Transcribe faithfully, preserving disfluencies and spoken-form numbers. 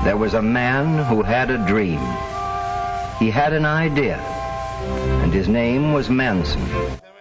there was a man who had a dream. He had an idea, and his name was Manson.